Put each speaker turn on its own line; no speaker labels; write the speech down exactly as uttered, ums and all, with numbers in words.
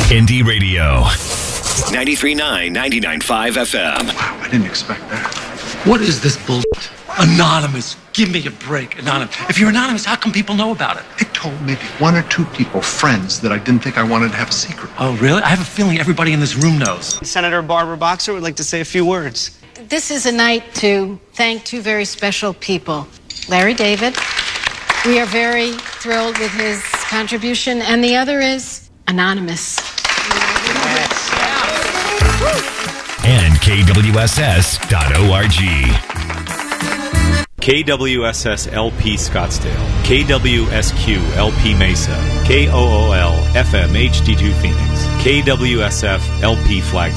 Indie Radio. ninety-three point nine, ninety-nine point five F M.
Wow, I didn't expect that.
What is this bull? Anonymous. Give me a break. Anonymous. If you're anonymous, how come people know about it?
I told maybe one or two people, friends, that I didn't think I wanted to have a secret.
Oh, really? I have a feeling everybody in this room knows.
Senator Barbara Boxer would like to say a few words.
This is a night to thank two very special people. Larry David. We are very thrilled with his contribution. And the other is Anonymous.
Yes.
And K W S S dot org.
K W S S L P Scottsdale, K W S Q L P Mesa, K O O L F M H D two Phoenix, K W S F L P Flagstaff.